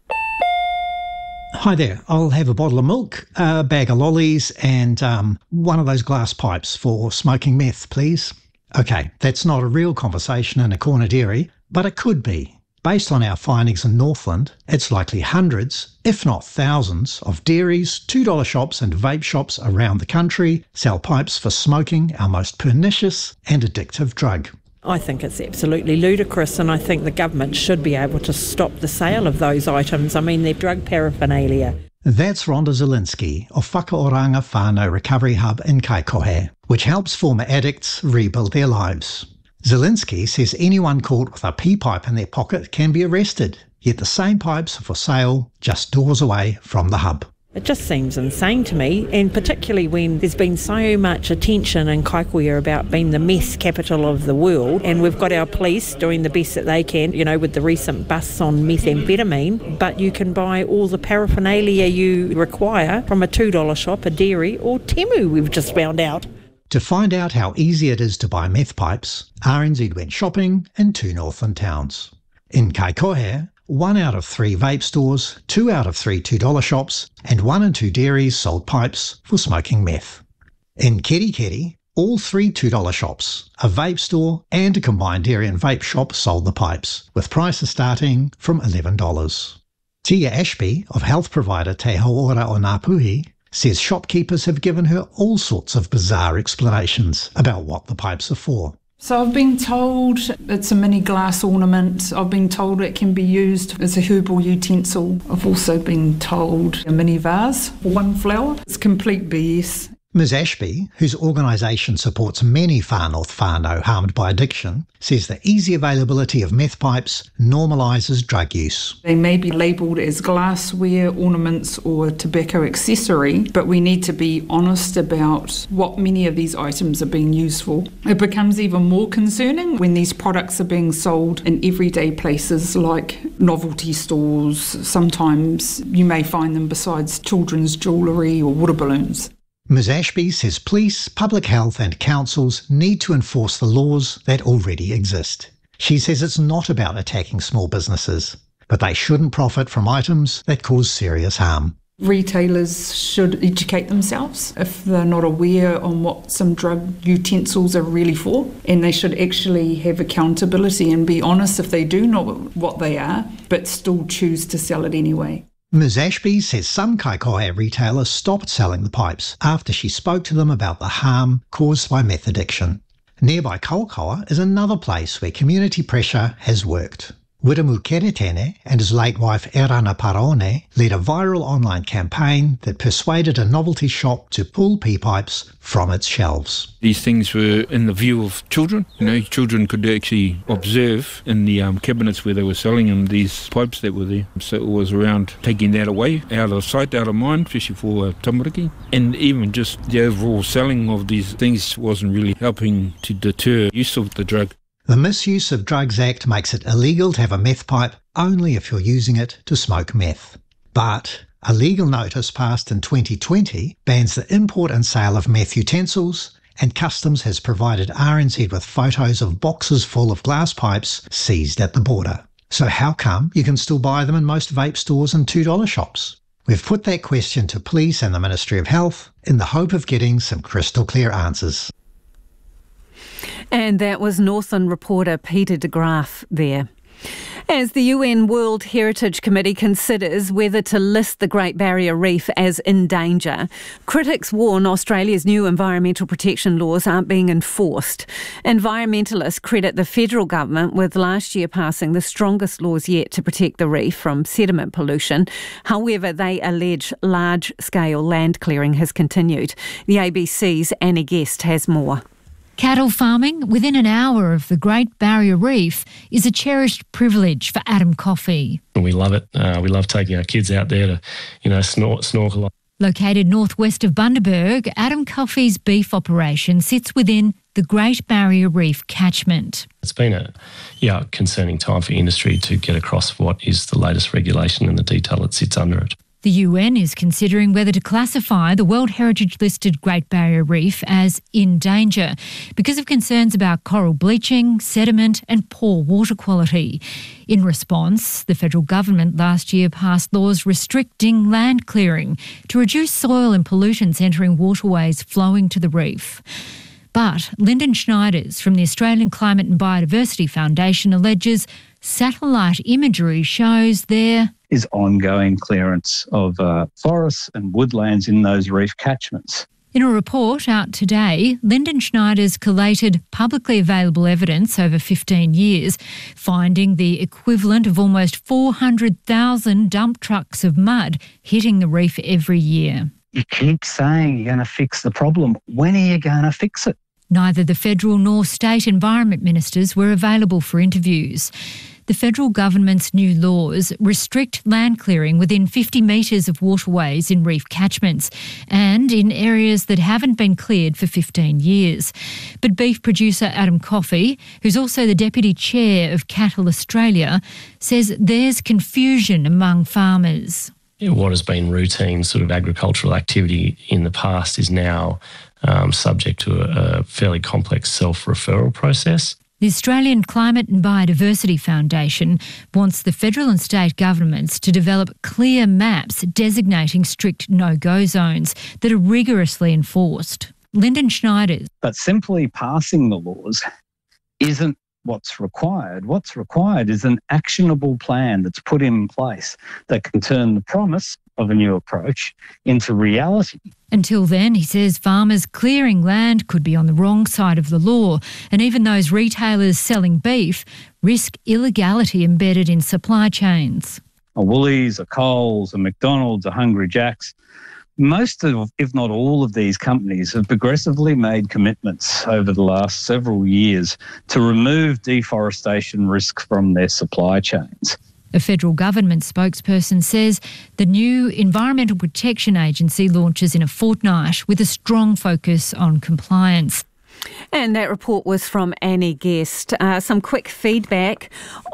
Hi there. I'll have a bottle of milk, a bag of lollies and um, one of those glass pipes for smoking meth, please. OK, that's not a real conversation in a corner dairy, but it could be. Based on our findings in Northland, it's likely hundreds, if not thousands, of dairies, two dollar shops and vape shops around the country sell pipes for smoking our most pernicious and addictive drug. I think it's absolutely ludicrous, and I think the government should be able to stop the sale of those items. I mean, they're drug paraphernalia. That's Rhonda Zielinski of Whakaoranga Whānau Recovery Hub in Kaikohe, which helps former addicts rebuild their lives. Zielinski says anyone caught with a pee pipe in their pocket can be arrested, yet the same pipes are for sale just doors away from the hub. It just seems insane to me, and particularly when there's been so much attention in Kaikoura about being the meth capital of the world, and we've got our police doing the best that they can, you know, with the recent busts on methamphetamine, but you can buy all the paraphernalia you require from a two dollar shop, a dairy, or Temu, we've just found out. To find out how easy it is to buy meth pipes, R N Z went shopping in two Northland towns. In Kaikohe, one out of three vape stores, two out of three two dollar shops, and one in two dairies sold pipes for smoking meth. In Kerikeri, all three two dollar shops, a vape store and a combined dairy and vape shop sold the pipes, with prices starting from eleven dollars. Tia Ashby of health provider Te Hauora o Ngāpuhi says shopkeepers have given her all sorts of bizarre explanations about what the pipes are for. So I've been told it's a mini glass ornament. I've been told it can be used as a herbal utensil. I've also been told a mini vase for one flower. It's complete B S. Miz Ashby, whose organisation supports many Far North whānau harmed by addiction, says the easy availability of meth pipes normalises drug use. They may be labelled as glassware, ornaments or tobacco accessory, but we need to be honest about what many of these items are being used for. It becomes even more concerning when these products are being sold in everyday places like novelty stores. Sometimes you may find them besides children's jewellery or water balloons. Miz Ashby says police, public health and councils need to enforce the laws that already exist. She says it's not about attacking small businesses, but they shouldn't profit from items that cause serious harm. Retailers should educate themselves if they're not aware on what some drug utensils are really for, and they should actually have accountability and be honest if they do know what they are, but still choose to sell it anyway. Miz Ashby says some Kaikohe retailers stopped selling the pipes after she spoke to them about the harm caused by meth addiction. Nearby Kaukaua is another place where community pressure has worked. Wiramu Keretene and his late wife Erana Parone led a viral online campaign that persuaded a novelty shop to pull pee pipes from its shelves. These things were in the view of children. You know, children could actually observe in the um, cabinets where they were selling them these pipes that were there. So it was around taking that away, out of sight, out of mind, especially for uh, tamariki. And even just the overall selling of these things wasn't really helping to deter use of the drug. The Misuse of Drugs Act makes it illegal to have a meth pipe only if you're using it to smoke meth. But a legal notice passed in twenty twenty bans the import and sale of meth utensils, and Customs has provided R N Z with photos of boxes full of glass pipes seized at the border. So how come you can still buy them in most vape stores and two dollar shops? We've put that question to police and the Ministry of Health in the hope of getting some crystal clear answers. And that was Northland reporter Peter de Graaf there. As the U N World Heritage Committee considers whether to list the Great Barrier Reef as in danger, critics warn Australia's new environmental protection laws aren't being enforced. Environmentalists credit the federal government with last year passing the strongest laws yet to protect the reef from sediment pollution. However, they allege large-scale land clearing has continued. The A B C's Annie Guest has more. Cattle farming within an hour of the Great Barrier Reef is a cherished privilege for Adam Coffey. We love it. Uh, we love taking our kids out there to, you know, snort, snorkel. Located northwest of Bundaberg, Adam Coffey's beef operation sits within the Great Barrier Reef catchment. It's been a yeah concerning time for industry to get across what is the latest regulation and the detail that sits under it. The U N is considering whether to classify the World Heritage listed Great Barrier Reef as in danger because of concerns about coral bleaching, sediment and poor water quality. In response, the federal government last year passed laws restricting land clearing to reduce soil and pollutants entering waterways flowing to the reef. But Lyndon Schneiders from the Australian Climate and Biodiversity Foundation alleges satellite imagery shows there is ongoing clearance of uh, forests and woodlands in those reef catchments. In a report out today, Lyndon Schneiders collated publicly available evidence over fifteen years, finding the equivalent of almost four hundred thousand dump trucks of mud hitting the reef every year. You keep saying you're going to fix the problem. When are you going to fix it? Neither the federal nor state environment ministers were available for interviews. The federal government's new laws restrict land clearing within fifty metres of waterways in reef catchments and in areas that haven't been cleared for fifteen years. But beef producer Adam Coffey, who's also the deputy chair of Cattle Australia, says there's confusion among farmers. What has been routine sort of agricultural activity in the past is now um, subject to a, a fairly complex self-referral process. The Australian Climate and Biodiversity Foundation wants the federal and state governments to develop clear maps designating strict no-go zones that are rigorously enforced. Lyndon Schneiders. But simply passing the laws isn't what's required. What's required is an actionable plan that's put in place that can turn the promise of a new approach into reality. Until then, he says farmers clearing land could be on the wrong side of the law, and even those retailers selling beef risk illegality embedded in supply chains. A Woolies, a Coles, a McDonald's, a Hungry Jack's, most of, if not all of these companies have progressively made commitments over the last several years to remove deforestation risk from their supply chains. A federal government spokesperson says the new Environmental Protection Agency launches in a fortnight with a strong focus on compliance. And that report was from Annie Guest. Uh, some quick feedback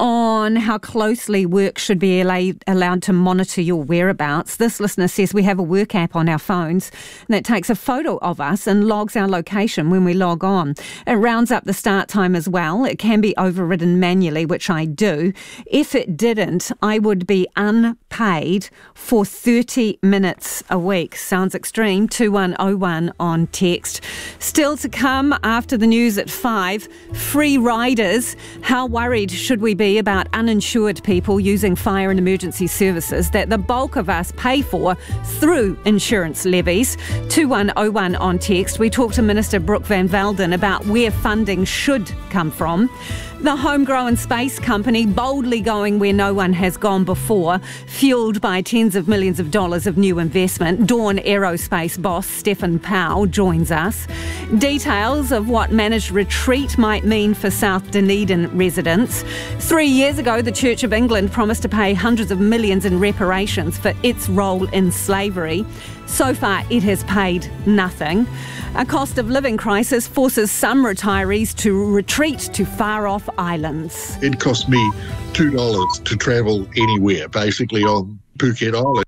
on how closely work should be allowed to monitor your whereabouts. This listener says we have a work app on our phones that takes a photo of us and logs our location when we log on. It rounds up the start time as well. It can be overridden manually, which I do. If it didn't, I would be unpaid for thirty minutes a week. Sounds extreme. two one oh one on text. Still to come after the news at five, free riders. How worried should we be about uninsured people using fire and emergency services that the bulk of us pay for through insurance levies? two one oh one on text. We talked to Minister Brooke Van Velden about where funding should come from. The homegrown space company boldly going where no one has gone before, fuelled by tens of millions of dollars of new investment. Dawn Aerospace boss Stefan Powell joins us. Details of what managed retreat might mean for South Dunedin residents. Three years ago, the Church of England promised to pay hundreds of millions in reparations for its role in slavery. So far, it has paid nothing. A cost of living crisis forces some retirees to retreat to far-off islands. It cost me two dollars to travel anywhere, basically on Phuket Island.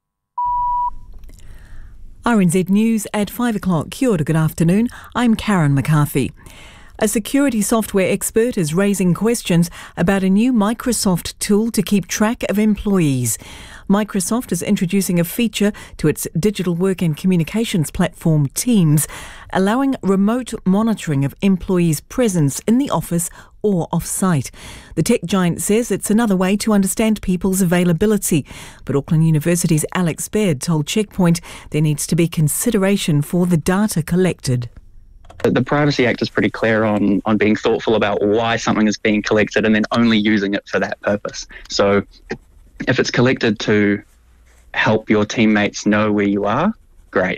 R N Z News at five o'clock. Kia ora, good afternoon. I'm Karen McCarthy. A security software expert is raising questions about a new Microsoft tool to keep track of employees. Microsoft is introducing a feature to its digital work and communications platform Teams, allowing remote monitoring of employees' presence in the office or off-site. The tech giant says it's another way to understand people's availability. But Auckland University's Alex Baird told Checkpoint there needs to be consideration for the data collected. The Privacy Act is pretty clear on, on being thoughtful about why something is being collected and then only using it for that purpose. So if it's collected to help your teammates know where you are, great.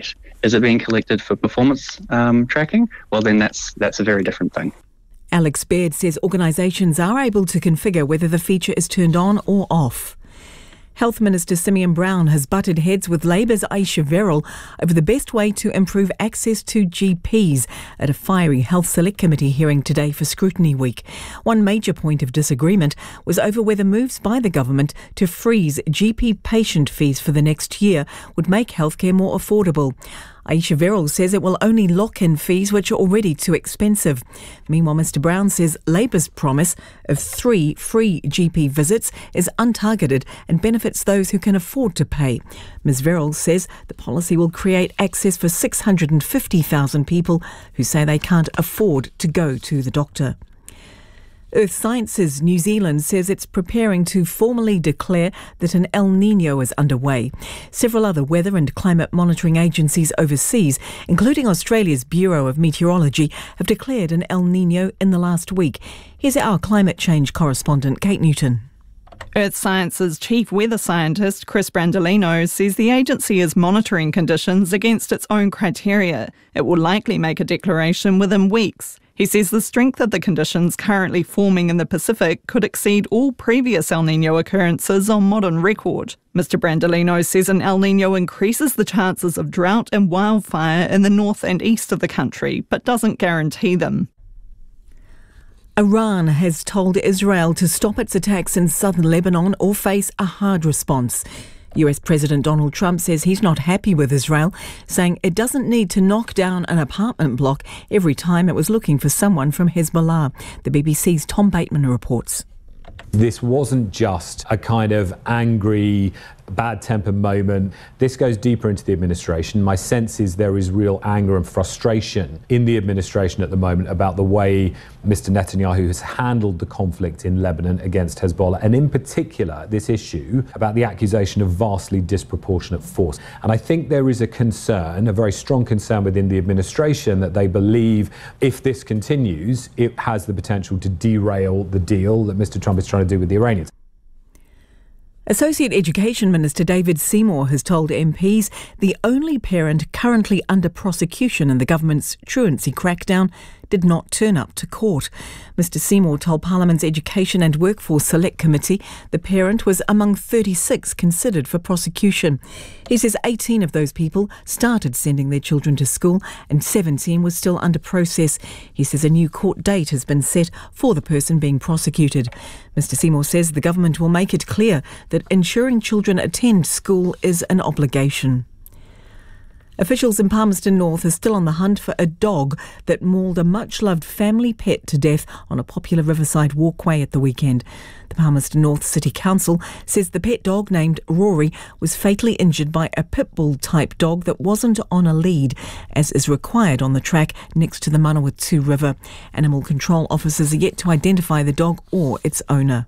Is it being collected for performance um, tracking? Well, then that's that's a very different thing. Alex Baird says organisations are able to configure whether the feature is turned on or off. Health Minister Simeon Brown has butted heads with Labour's Aisha Verrall over the best way to improve access to G Ps at a fiery Health Select Committee hearing today for Scrutiny Week. One major point of disagreement was over whether moves by the government to freeze G P patient fees for the next year would make healthcare more affordable. Aisha Verrall says it will only lock in fees which are already too expensive. Meanwhile, Mr Brown says Labour's promise of three free G P visits is untargeted and benefits those who can afford to pay. Miz Verrall says the policy will create access for six hundred fifty thousand people who say they can't afford to go to the doctor. Earth Sciences New Zealand says it's preparing to formally declare that an El Niño is underway. Several other weather and climate monitoring agencies overseas, including Australia's Bureau of Meteorology, have declared an El Niño in the last week. Here's our climate change correspondent, Kate Newton. Earth Sciences chief weather scientist Chris Brandolino says the agency is monitoring conditions against its own criteria. It will likely make a declaration within weeks. He says the strength of the conditions currently forming in the Pacific could exceed all previous El Niño occurrences on modern record. Mister Brandolino says an El Niño increases the chances of drought and wildfire in the north and east of the country, but doesn't guarantee them. Iran has told Israel to stop its attacks in southern Lebanon or face a hard response. U S President Donald Trump says he's not happy with Israel, saying it doesn't need to knock down an apartment block every time it was looking for someone from Hezbollah. The B B C's Tom Bateman reports. This wasn't just a kind of angry, bad-tempered moment. This goes deeper into the administration. My sense is there is real anger and frustration in the administration at the moment about the way Mister Netanyahu has handled the conflict in Lebanon against Hezbollah, and in particular, this issue about the accusation of vastly disproportionate force. And I think there is a concern, a very strong concern within the administration, that they believe if this continues, it has the potential to derail the deal that Mister Trump is trying to do with the Iranians. Associate Education Minister David Seymour has told M Ps the only parent currently under prosecution in the government's truancy crackdown did not turn up to court. Mister Seymour told Parliament's Education and Workforce Select Committee the parent was among thirty-six considered for prosecution. He says eighteen of those people started sending their children to school and seventeen were still under process. He says a new court date has been set for the person being prosecuted. Mister Seymour says the government will make it clear that ensuring children attend school is an obligation. Officials in Palmerston North are still on the hunt for a dog that mauled a much-loved family pet to death on a popular riverside walkway at the weekend. The Palmerston North City Council says the pet dog named Rory was fatally injured by a pit bull-type dog that wasn't on a lead, as is required on the track next to the Manawatu River. Animal control officers are yet to identify the dog or its owner.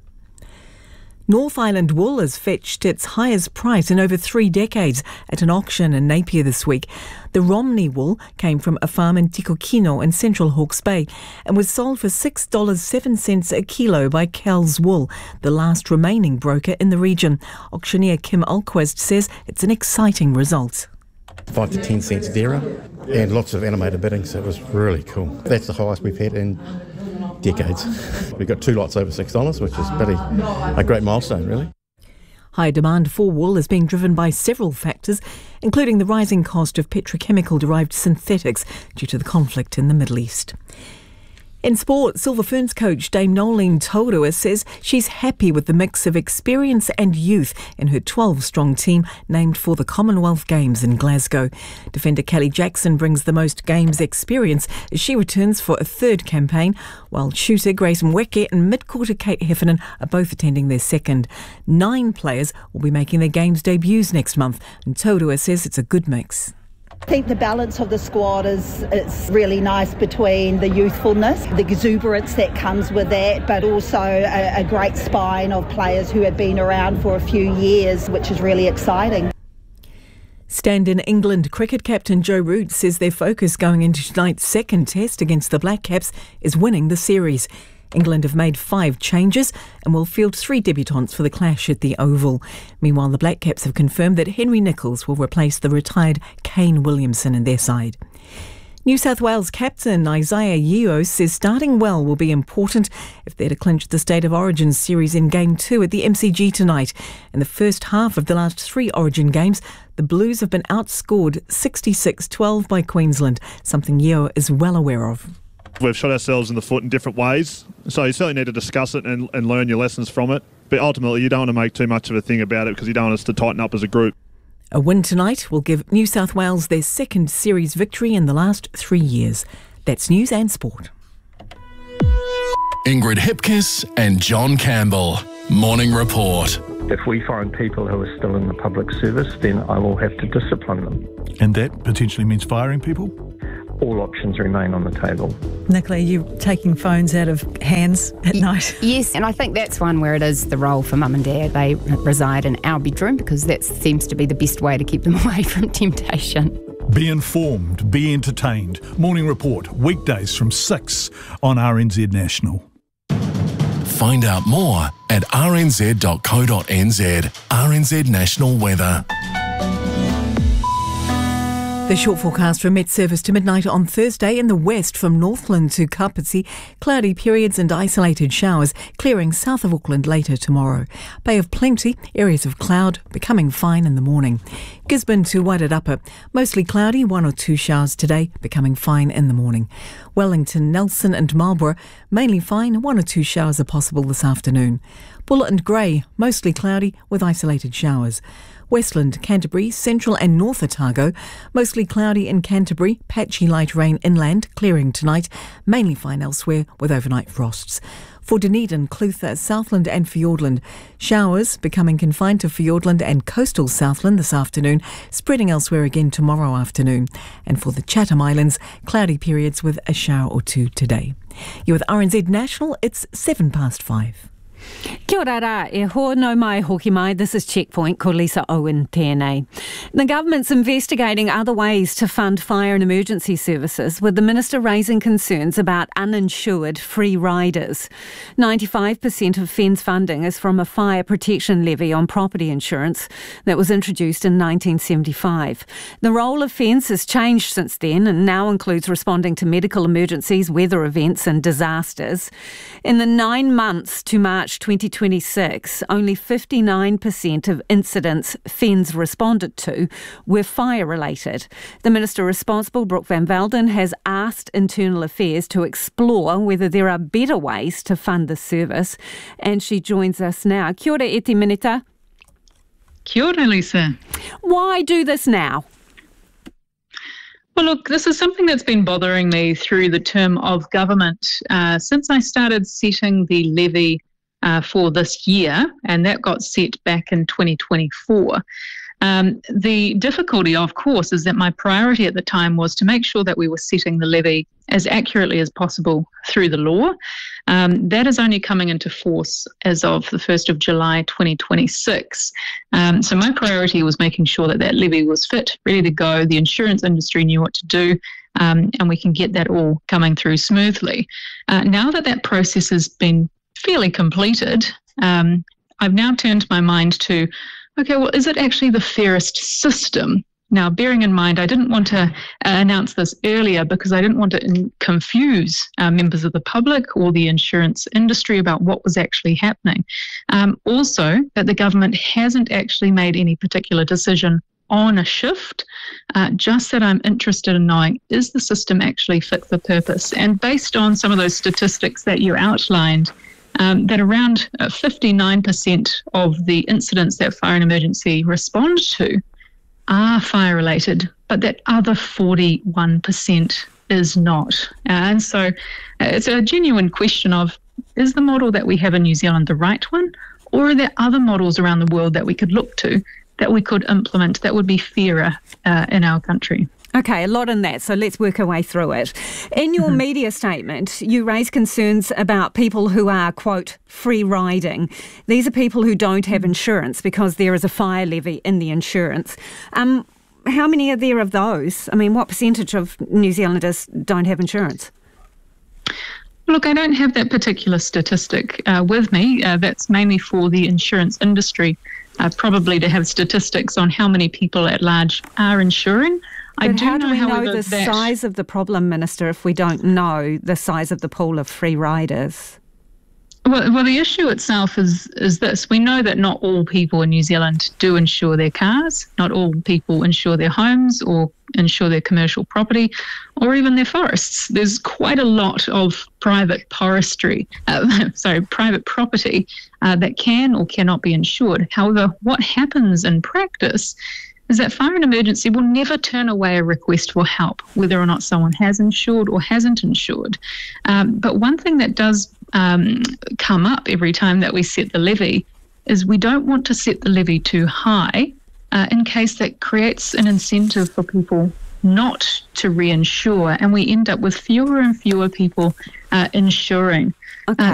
North Island wool has fetched its highest price in over three decades at an auction in Napier this week. The Romney wool came from a farm in Tikokino in central Hawke's Bay and was sold for six dollars seven cents a kilo by Kel's Wool, the last remaining broker in the region. Auctioneer Kim Alquist says it's an exciting result. Five to ten cents dearer and lots of animated bidding, so it was really cool. That's the highest we've had in decades. We've got two lots over six dollars, which is pretty, a great milestone, really. High demand for wool is being driven by several factors, including the rising cost of petrochemical-derived synthetics due to the conflict in the Middle East. In sport, Silver Ferns coach Dame Nolene Taurua says she's happy with the mix of experience and youth in her twelve-strong team named for the Commonwealth Games in Glasgow. Defender Kelly Jackson brings the most games experience as she returns for a third campaign, while shooter Grace Mweke and mid-quarter Kate Heffernan are both attending their second. Nine players will be making their games debuts next month, and Taurua says it's a good mix. I think the balance of the squad is it's really nice between the youthfulness, the exuberance that comes with that, but also a, a great spine of players who have been around for a few years, which is really exciting. Stand-in England cricket captain Joe Root says their focus going into tonight's second test against the Black Caps is winning the series. England have made five changes and will field three debutants for the clash at the Oval. Meanwhile, the Black Caps have confirmed that Henry Nicholls will replace the retired Kane Williamson in their side. New South Wales captain Isaiah Yeo says starting well will be important if they're to clinch the State of Origin series in Game two at the M C G tonight. In the first half of the last three Origin games, the Blues have been outscored sixty-six twelve by Queensland, something Yeo is well aware of. We've shot ourselves in the foot in different ways, so you certainly need to discuss it and, and learn your lessons from it. But ultimately, you don't want to make too much of a thing about it because you don't want us to tighten up as a group. A win tonight will give New South Wales their second series victory in the last three years. That's news and sport. Ingrid Hipkiss and John Campbell. Morning Report. If we find people who are still in the public service, then I will have to discipline them. And that potentially means firing people? All options remain on the table. Nicola, are you taking phones out of hands at y- night? Yes, and I think that's one where it is the role for mum and dad. They reside in our bedroom because that seems to be the best way to keep them away from temptation. Be informed, be entertained. Morning Report, weekdays from six on R N Z National. Find out more at r n z dot co dot n z. R N Z National Weather. The short forecast from Met Service to midnight on Thursday in the west from Northland to Kapiti. Cloudy periods and isolated showers, clearing south of Auckland later tomorrow. Bay of Plenty, areas of cloud, becoming fine in the morning. Gisborne to Wairarapa, mostly cloudy, one or two showers today, becoming fine in the morning. Wellington, Nelson and Marlborough, mainly fine, one or two showers are possible this afternoon. Bulla and Grey, mostly cloudy with isolated showers. Westland, Canterbury, Central and North Otago, mostly cloudy in Canterbury, patchy light rain inland, clearing tonight, mainly fine elsewhere with overnight frosts. For Dunedin, Clutha, Southland and Fiordland, showers becoming confined to Fiordland and coastal Southland this afternoon, spreading elsewhere again tomorrow afternoon. And for the Chatham Islands, cloudy periods with a shower or two today. You're with R N Z National, it's seven past five. Kia ora rā, e ho no mai hoki mai. This is Checkpoint, ko Lisa Owen tēnei. The government's investigating other ways to fund fire and emergency services, with the Minister raising concerns about uninsured free riders. ninety-five percent of F E N's funding is from a fire protection levy on property insurance that was introduced in nineteen seventy-five. The role of F E N S has changed since then and now includes responding to medical emergencies, weather events and disasters. In the nine months to March twenty twenty-six, only fifty-nine percent of incidents F E N S responded to were fire-related. The Minister responsible, Brooke Van Velden, has asked Internal Affairs to explore whether there are better ways to fund the service, and she joins us now. Kia ora, Eti Minita. Kia ora, Lisa. Why do this now? Well, look, this is something that's been bothering me through the term of government uh, since I started setting the levy Uh, for this year, and that got set back in twenty twenty-four. Um, the difficulty, of course, is that my priority at the time was to make sure that we were setting the levy as accurately as possible through the law. Um, that is only coming into force as of the first of July twenty twenty-six. Um, so my priority was making sure that that levy was fit, ready to go, the insurance industry knew what to do, um, and we can get that all coming through smoothly. Uh, now that that process has been fairly completed, um, I've now turned my mind to, okay, well, is it actually the fairest system? Now, bearing in mind, I didn't want to uh, announce this earlier because I didn't want to in- confuse uh, members of the public or the insurance industry about what was actually happening. Um, also, that the government hasn't actually made any particular decision on a shift, uh, just that I'm interested in knowing, is the system actually fit for purpose? And based on some of those statistics that you outlined, Um, that around uh, fifty-nine percent of the incidents that fire and emergency respond to are fire-related, but that other forty-one percent is not. Uh, and so uh, it's a genuine question of, is the model that we have in New Zealand the right one, or are there other models around the world that we could look to, that we could implement, that would be fairer uh, in our country? Okay, a lot in that, so let's work our way through it. In your mm-hmm. media statement, you raise concerns about people who are, quote, free riding. These are people who don't have insurance because there is a fire levy in the insurance. Um, how many are there of those? I mean, what percentage of New Zealanders don't have insurance? Look, I don't have that particular statistic uh, with me. Uh, that's mainly for the insurance industry, uh, probably to have statistics on how many people at large are insuring. But I do how do know, we know however, the that size of the problem, Minister, if we don't know the size of the pool of free riders? Well, well, the issue itself is is this. We know that not all people in New Zealand do insure their cars. Not all people insure their homes or insure their commercial property or even their forests. There's quite a lot of private forestry, uh, sorry, private property uh, that can or cannot be insured. However, what happens in practice is that Fire and Emergency will never turn away a request for help, whether or not someone has insured or hasn't insured. Um, but one thing that does um, come up every time that we set the levy is we don't want to set the levy too high uh, in case that creates an incentive for people not to reinsure, and we end up with fewer and fewer people uh, insuring. Okay. Uh,